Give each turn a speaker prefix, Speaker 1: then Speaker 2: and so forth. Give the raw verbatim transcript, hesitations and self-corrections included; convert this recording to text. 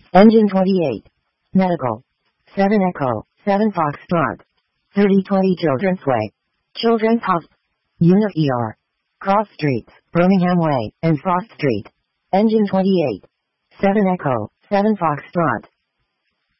Speaker 1: Engine twenty-eight. Medical. seven Echo, seven Foxtrot. thirty twenty Children's Way. Children's Hosp. Unit E R. Cross Streets, Birmingham Way, and Frost Street. Engine twenty-eight. seven Echo, seven Foxtrot.